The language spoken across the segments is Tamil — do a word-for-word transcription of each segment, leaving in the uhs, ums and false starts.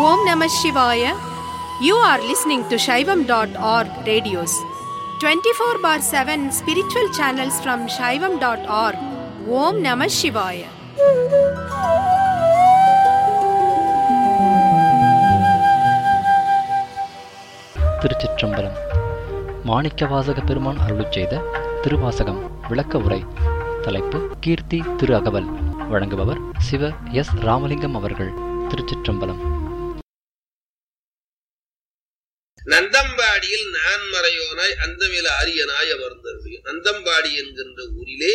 Om Namah Shivaya. You are listening to Shaivam dot org radios. twenty-four bar seven spiritual channels from Shaivam dot org. Om Namah Shivaya. திருச்சிற்றம்பலம். மாணிக்கவாசக பெருமான் அருளிச் செய்த திருவாசகம் விளக்க உரை. தலைப்பு கீர்த்தி திரு அகவல். வழங்குபவர் சிவ எஸ் ராமலிங்கம் அவர்கள். திருச்சிற்றம்பலம். நந்தம்பாடியில் நான் மறையோனாய் அந்தமில ஆரியனாய் அமர்ந்தருளிய நந்தம்பாடி என்கின்ற ஊரிலே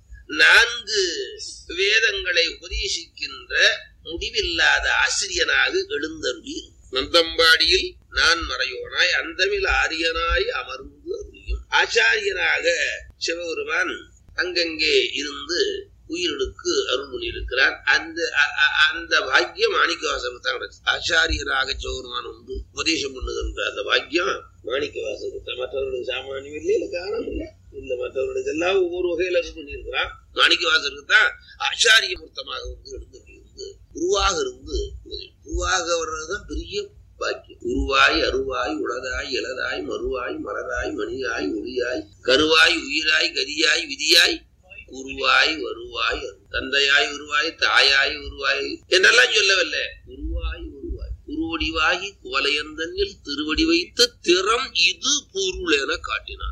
நான்கு வேதங்களை உபதேசிக்கின்ற முடிவில்லாத ஆசிரியனாக எழுந்தருளி நந்தம்பாடியில் நான் மறையோனாய் அந்தமில் ஆரியனாய் அமர்ந்து அருளியும் ஆச்சாரியனாக சிவபெருமான் அங்கங்கே இருந்து உயிர்களுக்கு அருள் பண்ணியிருக்கிறார். அந்த அந்த பாக்கியம் மாணிக்கவாசகருக்கு தான் கிடைச்சு. ஆச்சாரியராக சிவபெருமான் வந்து உபதேசம் பண்ணுகின்ற அந்த பாக்கியம் மாணிக்கவாசகருக்கு தான். மற்றவர்களுக்கு சாமானியம் இல்லை, இல்லை காரணம் இல்லை, இல்லை மற்றவர்களுக்கு எல்லாம் ஒவ்வொரு வகையில அருள் பண்ணியிருக்கிறான். மாணிக்கவாசகருக்கு தான் ஆச்சாரிய மூர்த்தமாக வந்து எழுந்து இருந்து குருவாக இருந்து குருவாக வர்றதுதான் பெரிய பாக்கியம். உருவாய் அருவாய் உலகாய் இளதாய் மறுவாய் மலராய் மணியாய் ஒளியாய் கருவாய் உயிராய் கதியாய் விதியாய் குருவாய் வருவாய் தந்தையாய் உருவாய் தாயாய் உருவாய் என்றெல்லாம் சொல்லவில்லை. குருவாய் உருவாய் குருவடிவாகி குவலையந்தனில் திருவடி வைத்து திறம் இது பொருள் என காட்டினான்.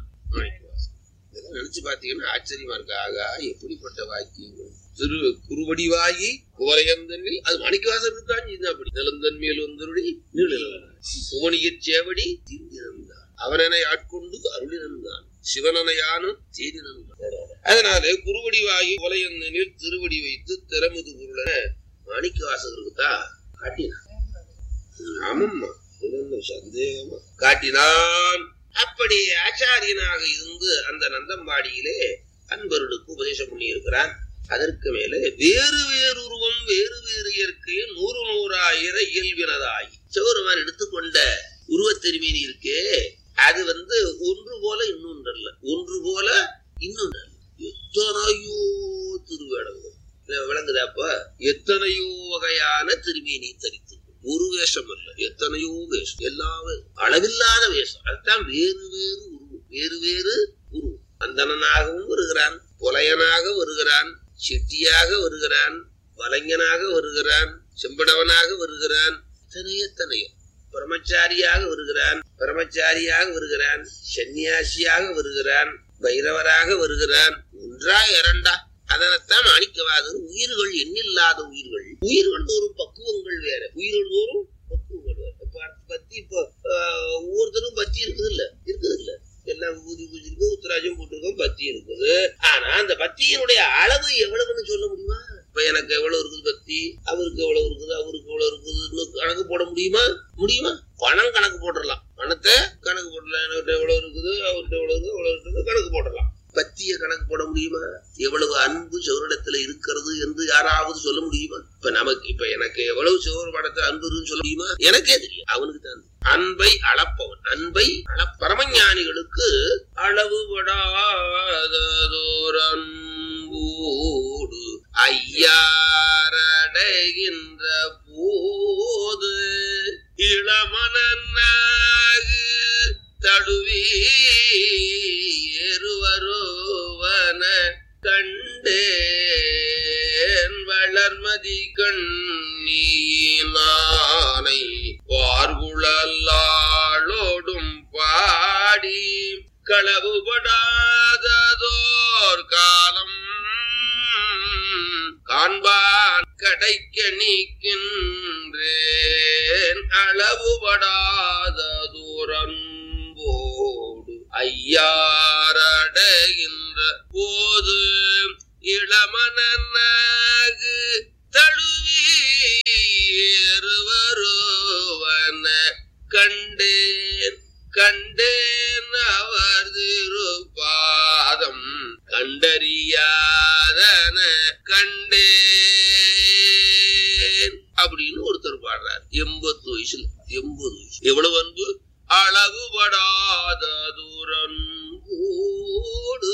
நினைச்சு பாத்தீங்கன்னா ஆச்சரியமா இருக்காக. எப்படிப்பட்ட வாக்கியங்கள்! திரு குருவடிவாகி குவலையந்தனில் அது மாணிக்கவாசகருக்கு தான் இது. அப்படி நிலந்தன் மேல் வந்தருளி புவனியற் சேவடி தீர்ந்திருந்தான் அவனனை ஆட்கொண்டு அருளினந்தான் சிவனனையானும் தேடினந்தான். அதனால குருவடிவாகி குவலையந்தனில் திருவடி வைத்து திறமுது பொருள மாணிக்கவாசகருக்கு தான் காட்டினான். ஆமம்மா, சந்தேகமா காட்டினான். அப்படி ஆச்சாரியனாக இருந்து அந்த நந்தம்பாடியிலே அன்பர்களுக்கு உபதேசம் பண்ணி இருக்கிறான். அதற்கு மேலே வேறு வேறு உருவம் வேறு வேறு இயற்கை நூறு நூறாயிர இயல்பினதாய் சிவபெருமான் எடுத்துக்கொண்ட உருவத்தெருமீனி இருக்கே, அது வந்து ஒன்று போல இன்னொன்று அல்ல, ஒன்று போல இன்னொன்று அல்ல. எத்தனையோ திருவேடங்கள் விளங்குதாப்ப. எத்தனையோ வகையான திருமேனி தரித்து ஒரு வேஷம் அல்ல, எத்தனையோ வேஷம், எல்லாமே அளவில்லாத வேஷம். அதுதான் வேறு வேறு உருவம் வேறு வேறு உருவம். அந்தணனாகவும் வருகிறான், புலையனாக வருகிறான், செட்டியாக வருகிறான், வலைஞனாக வருகிறான், செம்படவனாக வருகிறான், எத்தனையோ எத்தனையோ பிரம்மச்சாரியாக வருகிறான், பிரம்மச்சாரியாக வருகிறான், சன்னியாசியாக வருகிறான், பைரவராக வருகிறான். ஒன்றா இரண்டா? அதனைத்தான் மாணிக்கவாசகர் உயிர்கள் எண்ணில்லாத உயிர்கள், உயிர்கள் தோறும் பக்குவங்கள் வேற, உயிர்கள் தோறும் பக்குவங்கள் வேற. பத்தி இப்போ ஒவ்வொருத்தரும் பத்தி இருக்குது இல்ல இருக்குது இல்ல எல்லாம் ஊதி பூஜிருக்கு, உத்தராஜம் போட்டிருக்கோம், பத்தி இருக்குது. ஆனா அந்த பத்தியினுடைய அளவு எவ்வளவுன்னு சொல்ல முடியுமா? இப்ப எனக்கு எவ்வளவு இருக்குது பத்தி, அவருக்கு எவ்வளவு இருக்குது, அவருக்கு எவ்வளவு இருக்குதுன்னு கணக்கு போட முடியுமா? முடியுமா? பணம் கணக்கு போட்டுடலாம், பணத்தை கணக்கு போடலாம். என்கிட்ட எவ்வளவு இருக்குது, அவர்கிட்ட எவ்வளவு இருக்குது, எவ்வளவு இருக்குது கணக்கு போடலாம். பத்திய கணக்கு போட முடியுமா? எவ்வளவு அன்பு சிவனிடத்துல இருக்கிறது என்று யாராவது சொல்ல முடியுமா? இப்ப நமக்கு இப்ப எனக்கு எவ்வளவு சிவபெருமானிடத்துல அன்பு இருக்குன்னு சொல்ல முடியுமா? எனக்கே தெரியும். அவனுக்கு தான் அன்பை அளப்பவன். அன்பை அள பரமஞானிகளுக்கு அளவு படாததோர் அன்போடு ஐயாரடைகின்ற போது இளமனாகு தழுவி ஏறுவருவன கண்டேன் வளர்மதி கண்ணீனானை வார்குழலாளோடும் பாடி களவுபடாததோர் காலம் காண்பான் கடைக்க நீக்கின்றேன் அளவுபடாததோர் அன்போடு ஐயாரடைகின்ற போது இளமனாகு தழுவி ஏறுவருவன கண்டேன் கண்டேன் அவர் திருப்பாதம் கண்டறியாதன கண்டேன் அப்படின்னு ஒருத்தர் பாடுறார். எண்பது வயசுல எண்பது வயசு. எவ்வளவு அன்பு! அளவுபடாத தூரன்போடு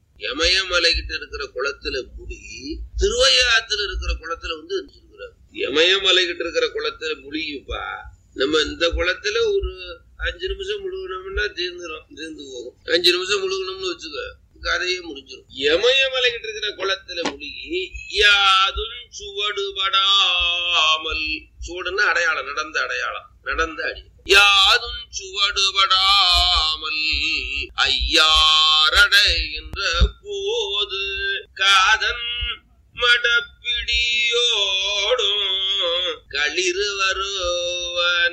இமயமலை கிட்ட இருக்கிற குளத்துல முடி திருவையாத்துல இருக்கிற குளத்துல வந்து இருக்கிறார். யம இமயமலை கிட்ட இருக்கிற குளத்துல முழுகிப்பா. நம்ம இந்த குளத்துல ஒரு அஞ்சு நிமிஷம் முழுகணும்னா தீர்ந்துடும், தீர்ந்து போகும். அஞ்சு நிமிஷம் முழுகணும்னு வச்சுக்க, கதையே முடிஞ்சிடும். இமயமலை கிட்ட இருக்கிற குளத்துல முழுகி யாதும் சுவடுபடாமல், சுவடுன்னா அடையாளம், நடந்த அடையாளம், நடந்த அடி. யாதும் சுவடுபடாமல் ஐயாரடைகின்ற போது காதன் மடப்பிடியோடும் களிறு வருவன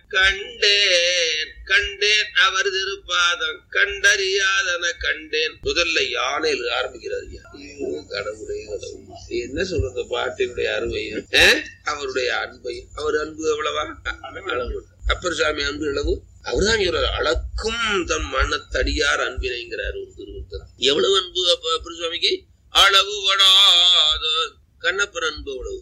கண்டேன் கண்டேன் அவர் திருப்பாதம் கண்டறியாதன கண்டேன். முதல்ல யானையில் ஆரம்பிக்கிறார். கடவுளே கடவுள், என்ன சொல்றது பாட்டினுடைய அருமையும் அவருடைய அன்பையும். அவர் அன்பு எவ்வளவா அளவு. அப்பர் சாமி அன்பு அளவு. அவர்தான் இவர் அளக்கும் தன் மனத்தடியார் அன்பினைங்கிறார் ஒரு திருவுத்தர். எவ்வளவு அன்பு அப்ப அப்பர் சுவாமிக்கு? அளவு படாத கண்ணப்பர் அன்பு எவ்வளவு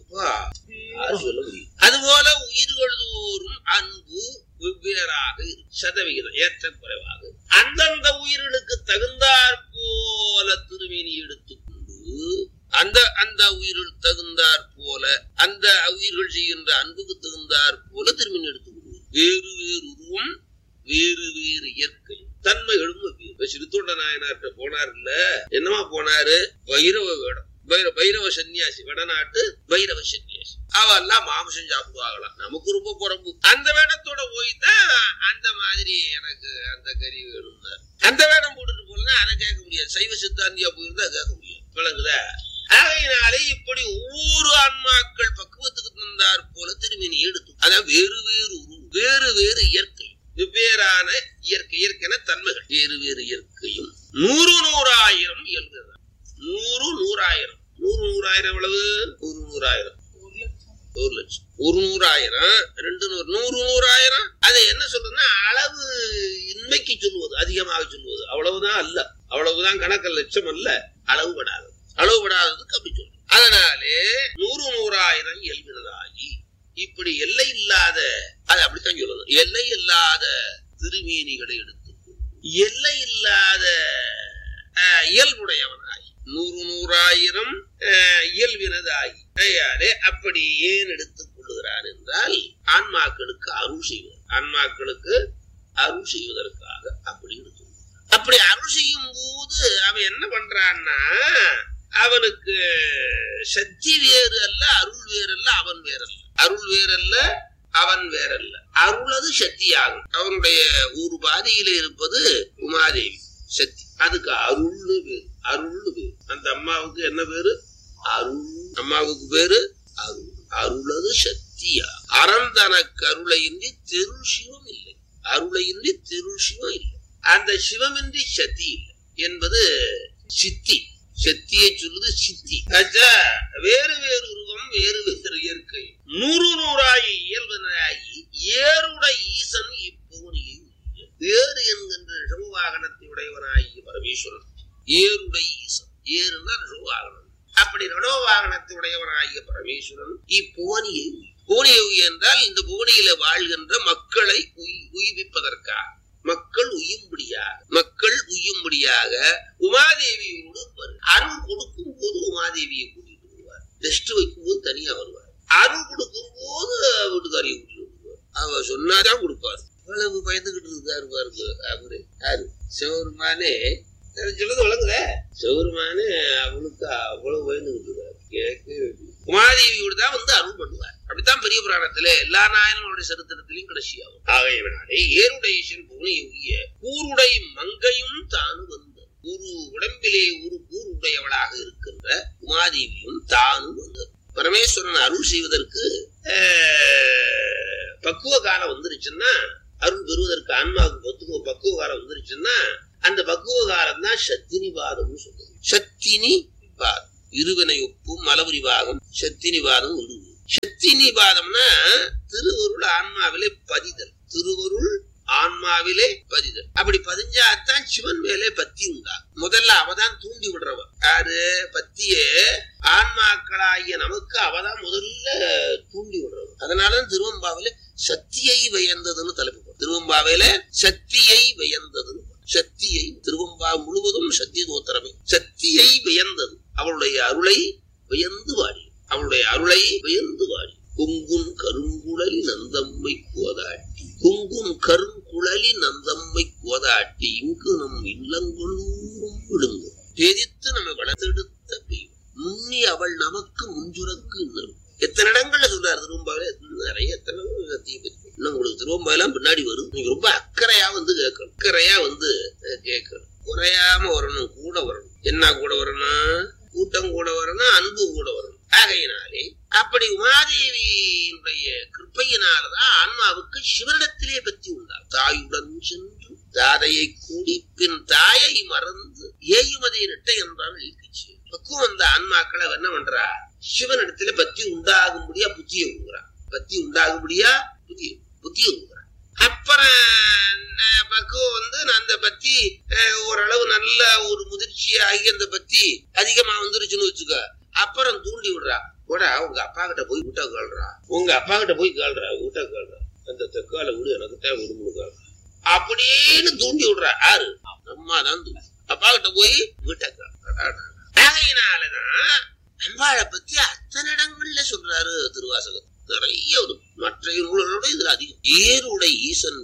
சொல்ல முடியும். அதுபோல உயிர்கள் தோறும் அன்பு வெவ்வேறாக சதவிகிதம் ஏற்ற குறைவாக அந்தந்த உயிர்களுக்கு தகுந்தாற் போல திருமேனி எடுத்துக்கொண்டு அந்த அந்த உயிர்கள் தகுந்தாற் போல அந்த உயிர்கள் செய்கின்ற அன்புக்கு தகுந்தாற் போல திருமேனி எடுத்துக்கொண்டு வேறு வேறு உருவம் வேறு வேறு இயற்கை தன்மைகளும் சிறுத்தொண்ட நாயனார்ட்ட போனார் இல்ல, என்னமா போனாரு? வைரவ வேடம், பைரவ சன்னியாசி, வடநாட்டு பைரவ சன்னியாசி. அவெல்லாம் மாம்சம் சாப்பிடுவாங்களாம். நமக்கு ரொம்ப குறம்பு. அந்த வேடத்தோட போய்தான் அந்த மாதிரி எனக்கு அந்த கறி வேணும். அந்த வேடம் போட்டுட்டு போனா அதை கேட்க முடியாது. சைவ சித்தாந்தியா போயிருந்தா கேட்க முடியாது. விளங்குதா? ஆகையினாலே இப்படி ஒவ்வொரு ஆன்மாக்கள் பக்குவத்துக்கு தந்தார் போல திருமணி எடுத்து, அதான் வேறு வேறு உருவம் வேறு வேறு இயற்கை வெவ்வேறான இயற்கை இயற்கைன தன்மைகள் வேறு வேறு இயற்கையும் நூறு நூறாயிரம் இயல்புதான். நூறு நூறாயிரம் நூறு நூறாயிரம் எவ்வளவு? நூறு நூறாயிரம் ஒரு லட்சம் ஒரு நூறாயிரம் ரெண்டு நூறு நூறு நூறாயிரம். அதை என்ன சொல்றதுன்னா அளவு இன்மைக்கு சொல்லுவது, அதிகமாக சொல்லுவது. அவ்வளவுதான் அல்ல, அவ்வளவுதான் கணக்கு, லட்சம் அல்ல, அளவுபடாதது. அளவுபடாததுக்கு அப்படி சொல்றோம். அதனாலே நூறு நூறாயிரம் இயல்பினதாகி இப்படி எல்லை இல்லாத, அது அப்படித்தான் சொல்லணும், எல்லை இல்லாத திருமேனிகளை எடுத்து எல்லை இல்லாத இயல்புடையவனாகி நூறு நூறாயிரம் இயல்பினதாகி அப்படி ஏன் எடுத்துக் கொள்ளுகிறான் என்றால் ஆன்மாக்களுக்கு அருள் செய்வது, ஆன்மாக்களுக்கு அருள் செய்வதற்காக அப்படி எடுத்து. அப்படி அருள் செய்யும் போது அவன் என்ன பண்றான்னா, அவனுக்கு சக்தி வேறு அல்ல, அருள் வேறல்ல, அவன் வேறல்ல. அருள் வேறல்ல, அவன் வேறல்ல. அருளது சக்தியாகும். அவனுடைய ஒரு பாதியில இருப்பது உமாதேவி சக்தி. அதுக்கு அருள்னு பேரு, அருள்னு பேரு. அந்த அம்மாவுக்கு என்ன பேரு? அருள். அம்மாவுக்கு பேரு அருள். அருளது சக்தியா. அறந்தன கருளையின்றி தெருள் சிவம் இல்லை. அருளையின்றி தெருள் சிவம் இல்லை. அந்த சிவமின்றி சக்தி இல்லை என்பது சித்தி. சக்தியை சொல்லுது சித்தி. வேறு வேறு உருவம் வேறு வேறு இயற்கை நூறு நூறாயி இயல்பனாகி ஏறுடை ஈசன் இப்போனியை ஏறு என்கின்ற ரிஷபவாகனத்தை உடையவனாகிய பரமேஸ்வரன் ஏறுடை ஈசன். ஏறுனா ரிஷபவாகனம். அப்படி ரிஷபவாகனத்தை உடையவனாகிய பரமேஸ்வரன் இப்போனியை, போனியை என்றால் இந்த போனியில வாழ்கின்ற மக்களை உயிர்ப்பிப்பதற்காக, மக்கள் உய்யும்படியாக மக்கள் உய்யும்படியாக உமாதேவியோடு அருள் கொடுக்கும் போது உமாதேவியை கூட்டிட்டு வருவார். டெஸ்ட் வைக்கும் போது தனியா வருவார். அருள் கொடுக்கும் போது வீட்டுக்காரியை கூட்டிட்டு வருவார். அவ சொன்னாதான் கொடுப்பாரு. இவ்வளவு பயந்துகிட்டு இருக்காரு பாருங்க அவரு. யாரு? சிவருமானே சொல்லுது வழங்குத. சிவருமானே அவனுக்கு அவ்வளவு பயந்துகிட்டு இருக்காரு. கேட்க உமாதேவியோடு தான் வந்து அருள் பண்ணுவார். அப்படித்தான் பெரிய புராணத்திலே எல்லா நாயனனுடைய சரித்திரத்திலையும் கடைசியாகும். ஆகையவனாலே ஏருடைய ஈசன் பூனை உய்ய கூருடை மங்கையும் தானு வந்த ஒரு உடம்பிலே ஒரு கூருடையவளாக இருக்கின்ற உமாதேவியும் தானும் வந்தது. பரமேஸ்வரன் அருள் செய்வதற்கு பக்குவ காலம் வந்துருச்சுன்னா, அருள் பெறுவதற்கு ஆன்மாவுக்கு பத்துவ பக்குவ காலம் வந்துருச்சுன்னா, அந்த பக்குவ காலம் தான் சத்தினி பாதம் சொல்லுது. சத்தினி பாதம் இருவினை ஒப்பும் மலபுரி பாகம் சத்தினி பாதம் விடுவு. சத்தினி பாதம்னா திருவருள் ஆன்மாவிலே பதிதல். திருவருள் ஆன்மாவிலே பதிதல். அப்படி பதிஞ்சாத்தான் சிவன் மேலே பத்தி உண்டா. முதல்ல அவதான் தூண்டி விடுறவன். யாரு? பத்தியே ஆன்மாக்களாகிய நமக்கு அவதான் முதல்ல தூண்டி விடுறவன். அதனாலதான் திருவம்பாவில சத்தியை வியந்ததுன்னு தலைப்பு. திருவம்பாவில சத்தியை வியந்ததுன்னு, சத்தியை திருவம்பா முழுவதும் சத்திய தோத்திரமே. சத்தியை வியந்தது, அவளுடைய அருளை வியந்து வாடி, அவளுடைய அருளை வியந்து வாடி. கொங்குன் கருங்குழலி நந்தம்மை கோதாட்டி கொங்குன் கருங்குழலி நந்தம்மை கோதாட்டி இங்கு நம் இல்லங்களும் விழுங்கும் தெரித்து நம்ம வளர்த்தெடுத்த பெய்யும் முன்னி அவள் நமக்கு முஞ்சுரக்கு இன்னும் எத்தனை இடங்கள்ல சொல்றாரு திருவம்பாவில நிறைய எத்தனை சத்தியை பற்றி இன்னும் உங்களுக்கு திருவம்பாவெல்லாம் பின்னாடி வரும். நீங்க ரொம்ப அக்கறையா வந்து கேட்கணும், அக்கறையா வந்து கேட்கணும், குறையாம வரணும், கூட வரணும். என்ன கூட வரணும்? கூட்டம் கூட வரணும், அன்பு கூட வரணும். ஆகையினாலே அப்படி உமாதேவியினுடைய கிருப்பையினாலதான் ஆன்மாவுக்கு சிவனிடத்திலே பற்றி உண்டா. தாயுடன் சென்று தாதையை கூடி பின் தாயை மறந்து ஏயுமதை நெட்டை என்றால் இழுக்குச்சு. பக்குவம் அந்த ஆன்மாக்களை என்ன பண்றா? சிவனிடத்துல பத்தி உண்டாகும்படியா புத்தியை கொடுக்குறா. பத்தி உண்டாகும்படியா புத்திய புத்தியை கொடுக்குறா. அப்புறம் பக்குவம் வந்து அந்த பத்தி ஓரளவு நல்ல ஒரு முதிர்ச்சியாகி அந்த பத்தி அதிகமா வந்துருச்சுன்னு வச்சுக்க. அப்புறம் தூண்டி விடுறா. கூட உங்க அப்பா கிட்ட போய் வீட்டா கேள்றா, உங்க அப்பா கிட்ட போய் கேள்றா, வீட்டா கேள்றா, அந்த தெக்கால வீடு எனக்கு தேவை விடுமுழுக்கா அப்படின்னு தூண்டி விடுறா. யாரு? அம்மா தான் தூண்டி அப்பா கிட்ட போய் வீட்டா கேள்றா. ஆகையினாலதான் அம்பாளை பத்தி அத்தனை இடங்கள்ல சொல்றாரு திருவாசகம். நிறைய மற்ற நூல்களோட இதுல அதிகம். ஏருடை ஈசன்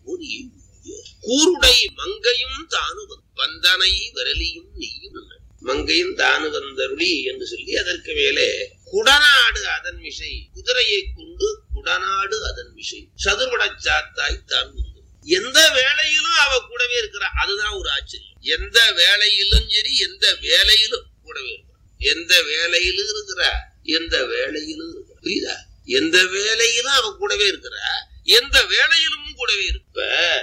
கூருடை மங்கையும் தானு வந்தனை விரலியும் நெய்யும் மங்கையும் தானு வந்தருளி என்று சொல்லி அதற்கு மேலே குடநாடு அதன் மிசை குதிரையை கொண்டு குடநாடு அதன் மிசை சதுர்வட சாத்தாய் தான் எந்த வேலையிலும் அவ கூடவே இருக்கிறா. அதுதான் ஒரு ஆச்சரியம். எந்த வேலையிலும் சரி, எந்த வேலையிலும் கூடவே இருக்கிறா. எந்த வேலையிலும் இருக்கிறா, எந்த வேலையிலும் இருக்கிறா. புரியுதா? எந்த வேலையிலும் அவ கூடவே இருக்கிறா, எந்த வேலையிலும் கூடவே இருப்ப.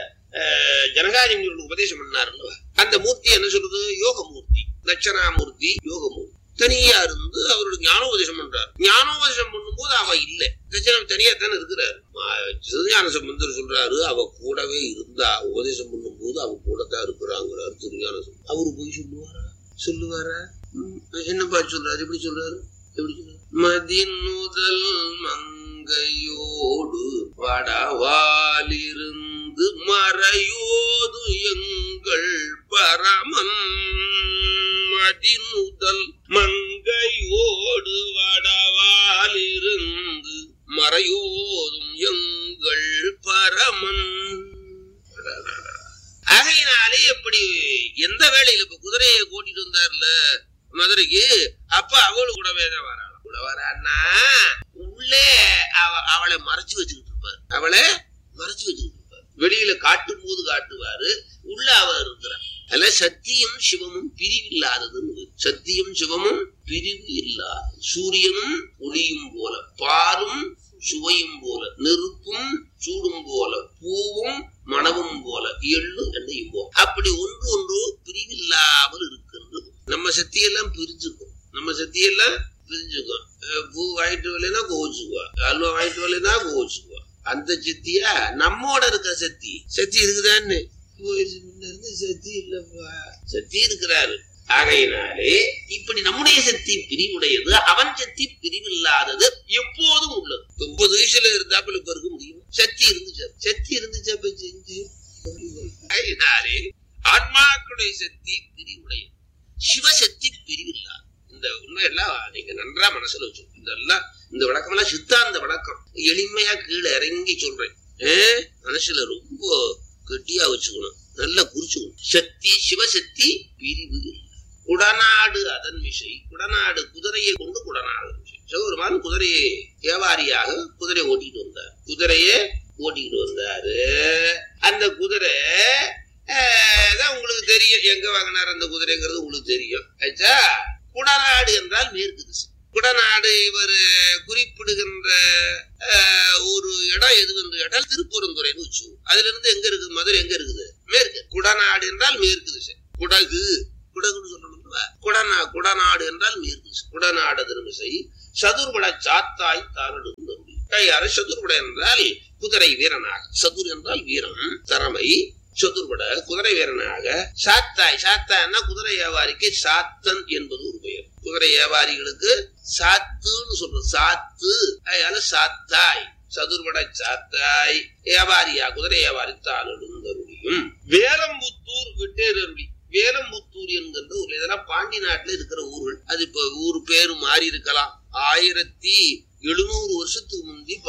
ஜனகாதி உபதேசம் பண்ணாருல்ல, அந்த மூர்த்தி என்ன சொல்றது? யோகமூர்த்தி, தட்சணாமூர்த்தி, யோகமூர்த்தி. தனியா இருந்து அவருக்கு ஞானோபதேசம் பண்றாரு. ஞானோபதேசம் பண்ணும் போது அவ இல்ல, தட்சணம் தனியா தானே இருக்கிறாரு. சிவஞான சம்பந்தர் சொல்றாரு, அவ கூடவே இருந்தா உபதேசம் பண்ணும் போது அவ கூடத்தான் இருக்கிறாங்கிறாரு திருஞான சம்பந்தர். அவரு போய் சொல்லுவாரா? சொல்லுவாரா? என்ன பாட்டு சொல்றாரு? எப்படி சொல்றாரு? எப்படி சொல்றாரு? மதிநுதல் மங்கையோடு வடவாலிருந்து மறையோது எங்கள் பரமன். மதிநுதல் மங்கையோடு வடவாலிருந்து மறையோதும் எங்கள் பரமன். ஆகையினாலே எப்படி எந்த வேலையில இப்ப குதிரையை கூட்டிட்டு வந்தார்ல மதுரைக்கு, அப்ப அவளு கூடவே தான் வராள். கூட வரான்னா உள்ளே அவளை மறைச்சு வச்சுக்கிட்டு இருப்பாரு. அவளை மறைச்சு வச்சுக்கிட்டு இருப்பாரு. வெளியில காட்டும் போது காட்டுவாரு, உள்ள அவ இருக்கிறார். அல்ல சத்தியம் சிவமும் பிரிவில்லாததுன்னு. சத்தியம் சிவமும் பிரிவு இல்லாத, சூரியனும் ஒளியும் போல, பாலும் சுவையும் போல, நெருப்பும் சூடும் போல, பூவும் மணவும் போல, எள்ளு எண்ணையும் போல, அப்படி ஒன்று ஒன்று பிரிவில்லாமல் இருக்கின்றது. நம்ம சக்தியெல்லாம் பிரிஞ்சுக்கும், நம்ம சக்தியெல்லாம் பிரிஞ்சுக்கும். பூ வாங்கிட்டு வரலைன்னா கோவிச்சுக்குவா, அல்வா வாங்கிட்டு வரலைன்னா கோவிச்சுக்குவா. அந்த சக்தியா நம்மோட இருக்கிற சக்தி சக்தி இருக்குதான்னு சக்தி இல்லப்பா, சக்தி இருக்கிறாரு. ஆகையினாலே இப்படி நம்முடைய சக்தி பிரிவுடையது, அவன் சக்தி பிரிவில்லாதது, எப்போதும் உள்ளது. ஒன்பது வயசுல இருந்தாப்புல இப்ப இருக்க முடியும். சக்தி இருந்துச்சு, சக்தி இருந்துச்சு அப்ப செஞ்சு. ஆகையினாலே ஆன்மாக்களுடைய சக்தி பிரிவுடையது, சிவசக்தி பிரிவில்லாது. இந்த உண்மையெல்லாம் நீங்க நன்றா மனசுல வச்சு. இதெல்லாம் இந்த விளக்கம் எல்லாம் சித்தாந்த விளக்கம். எளிமையா கீழே இறங்கி சொல்றேன், மனசுல ரொம்ப கெட்டியா வச்சுக்கணும், நல்லா குறிச்சுக்கணும். சக்தி சிவசக்தி பிரிவு இல்லை. குடநாடு அதன் மிசை, குடநாடு குதிரையை கொண்டு குடநாடு. சிவபெருமான் குதிரையை வியாபாரியாக குதிரையை ஓட்டிட்டு வந்தார். குதிரையை ஓட்டிட்டு வந்தாரு. அந்த குதிரை தான் உங்களுக்கு தெரியும், எங்க வாங்கினார் அந்த குதிரைங்கிறது உங்களுக்கு தெரியும். ஆச்சா, குடநாடு என்றால் மேற்கு திசை. குடநாடு இவர் குறிப்பிடுகின்ற ஒரு இடம் எது என்று கேட்டால் திருப்பரந்துரைன்னு வச்சு. அதுல இருந்து எங்க இருக்குது? மதுரை எங்க இருக்குது? மேற்கு. குடநாடு என்றால் மேற்கு திசை. குடகு, குடகுன்னு சொல்லணும். குடநா குடநாடு என்றால் மேற்கு திசை. குடநாடு திருமிசை சதுர்பட சாத்தாய் தானடு கையாறு. சதுர்பட என்றால் குதிரை வீரனாக, சதுர் என்றால் வீரம், திறமை. சதுர்பட குதிரை வீரனாக, சாத்தாய், சாத்தாய்னா குதிரை வியாபாரிக்கு சாத்தன் என்பது ஒரு பெயர். குதிரை வியாபாரிகளுக்கு சாத்துன்னு சொல்றது, சாத்து. அதனால சாத்தாய், சதுர்பட சாத்தாய் வியாபாரியா, குதிரை வியாபாரி தானடுந்தருளியும். வேலம்புத்தூர் விட்டேரருளி. வேலம்புத்தூர் என்கின்ற ஊர், இதெல்லாம் பாண்டி நாட்டுல இருக்கிற ஊர்கள். அது இப்ப ஊர் பேரு மாறி இருக்கலாம். ஆயிரத்தி எழுநூறு வருஷத்துக்கு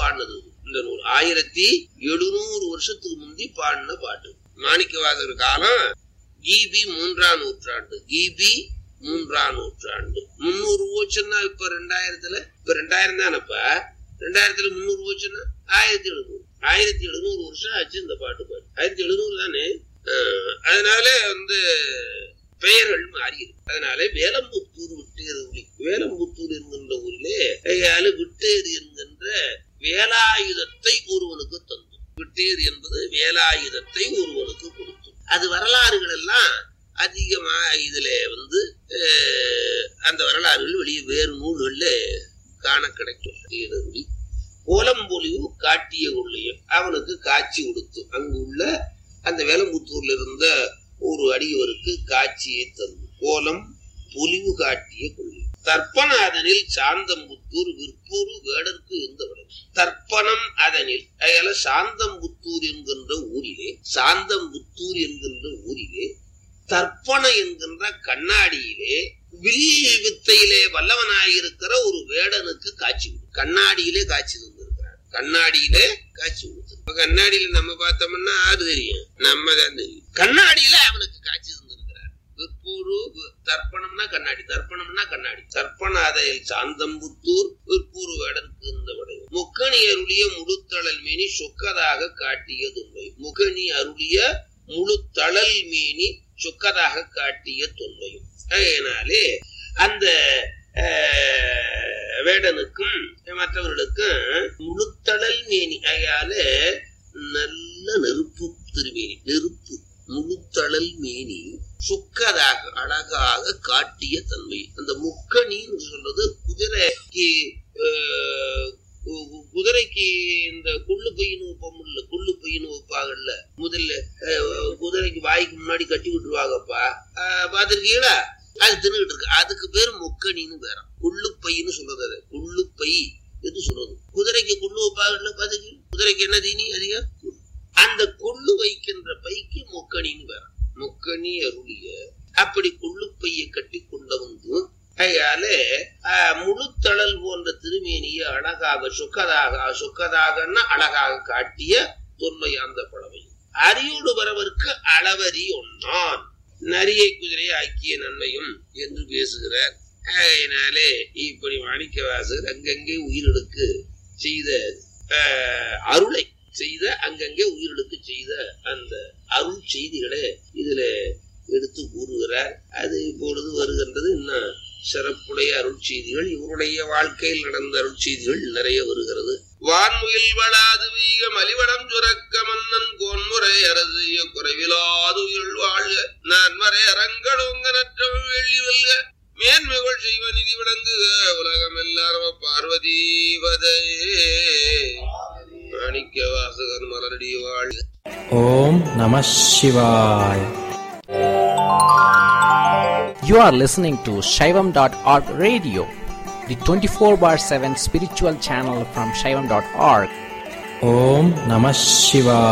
பாடினது இந்த நூல். ஆயிரத்தி எழுநூறு வருஷத்துக்கு முந்தி பாடின பாட்டு. மாணிக்கவாசகர் காலம் கிபி மூன்றாம் நூற்றாண்டு. கிபி மூன்றாம் நூற்றாண்டு. முன்னூறு போச்சுன்னா இப்ப ரெண்டாயிரத்துல இப்ப ரெண்டாயிரம் தானப்ப ரெண்டாயிரத்துல முன்னூறு போச்சுன்னா ஆயிரத்தி எழுநூறு ஆயிரத்தி எழுநூறு வருஷம் ஆச்சு இந்த பாட்டு பாடு. ஆயிரத்தி எழுநூறு தானே. அதனால வந்து பெயர்கள் மாறி இருக்கு. அதனால வேலம்புத்தூர் விட்டேறு ஊழி. வேலம்புத்தூர் என்கின்ற ஊரிலே விட்டேறு என்கின்ற வேலாயுதத்தை ஒருவனுக்கு தந்து. விட்டேறு என்பது வேலாயுதத்தை ஒருவனுக்கு கொடுத்து. அது வரலாறுகள் எல்லாம் அதிகமா இதுல வந்து அந்த வரலாறுகள் வெளியே வேறு நூல்கள்ல காண கிடைக்கும். கோலம்பொலிவு காட்டிய கொள்ளையும் அவனுக்கு காட்சி கொடுத்து அங்கு உள்ள அந்த வேலம்புத்தூர்ல இருந்த ஒரு அடியவருக்கு காட்சியை தந்து. கோலம் பொலிவு காட்டிய கொள்ளை. தர்ப்பணாதனில் சாந்தம்புத்தூர் விற்பூர் வேடற்கு இருந்தவர்கள். தர்ப்பணம் அதனில் அதால சாந்தம்புத்தூர் என்கின்ற ஊரிலே சாந்தம்புத்தூர் என்கின்ற ஊரிலே தர்ப்பண என்கின்ற கண்ணாடியிலே வில் வித்தையிலே வல்லவனாயிருக்கிற ஒரு வேடனுக்கு காட்சி. கண்ணாடியிலே காட்சி தந்திருக்கிறார். கண்ணாடியிலே காட்சி கொடுத்து. கண்ணாடியில நம்ம பார்த்தோம்னா ஆறு தெரியும், நம்ம தான் தெரியும். கண்ணாடியில அவனுக்கு காட்சி தந்திருக்கிறார். விற்பூரு தர்ப்பணம்னா கண்ணாடி, தர்ப்பணம்னா கண்ணாடி. தர்ப்பணாதையில் சாந்தம்புத்தூர் விற்பூரு வேடனுக்கு இந்த விடையும். முக்கணி அருளிய முழுத்தழல் மேனி சொக்கதாக காட்டிய துண்மை. முகனி அருளிய முழு தழல் மேனி சொக்கதாக காட்டிய தொன்மையும். அதனாலே அந்த வேடனுக்கும் மற்றவர்களுக்கும் முழுத்தழல் மேனி. அதால நல்ல நெருப்பு திருமேனி. நெருப்பு முழுத்தழல் மேனி சொக்கதாக அழகாக காட்டிய தன்மை. அந்த முக்கணின்னு சொல்றது குதிரைக்கு குதிரைக்கு இந்த கொள்ளு பையனு வைப்போம்ல, கொள்ளு பையனு வைப்பாங்கல்ல. முதல்ல குதிரைக்கு வாய்க்கு முன்னாடி கட்டி விட்டுருவாங்கப்பா, பாத்திருக்கீங்களா? அது தின்னுகிட்டு இருக்கு. அதுக்கு பேரு முக்கணின்னு பேர. கொள்ளு பையன்னு சொல்றது. அது கொள்ளு பை என்று சொல்றது. குதிரைக்கு கொள்ளு வைப்பாங்கல்ல, பாத்துக்கீங்க. குதிரைக்கு என்ன தீனி அதிகம்? அந்த கொள்ளு வைக்கின்ற பைக்கு முக்கணின்னு பேர. முக்கணி அருளிய அப்படி கொள்ளு பையை கட்டி கொண்டவந்து அதனால முழுத்தழல் போன்ற திருமேனிய அழகாக சொக்கதாக சொக்கதாகன்னா அழகாக காட்டிய தொன்மை அந்த பழமை. அரியோடு வரவருக்கு அளவரி ஒன்னான் நரியை குதிரையை ஆக்கிய நன்மையும் என்று பேசுகிறார். அதனாலே இப்படி மாணிக்கவாசகர் அங்கங்கே உயிரிழக்கு செய்த அருளை செய்த அங்கங்கே உயிரிழக்கு செய்த அந்த அருள் செய்திகளை இதுல எடுத்து கூறுகிறார். அது இப்பொழுது வருகின்றது. இன்னும் சிறப்புடைய அருள் செய்திகள், இவருடைய வாழ்க்கையில் நடந்த அருள் செய்திகள் நிறைய வருகிறது. வான்முயில் வளாது வீக மலிவடம் சுரக்க மன்னன் கோன்முறை அரசிய குறைவிலாதுயில் வாழ்க நன்மறை அரங்கடோங்க நற்றம் வெள்ளி வெல்க மேன்மைகள் செய்வ நிதி விளங்குக உலகம் எல்லாரும் பார்வதீவதே. மாணிக்க வாசகர் மலரடி வாழ்க. ஓம் நம சிவாய. You are listening to Shaivam dot org radio, the twenty-four bar seven spiritual channel from Shaivam dot org. Om Namah Shivaya.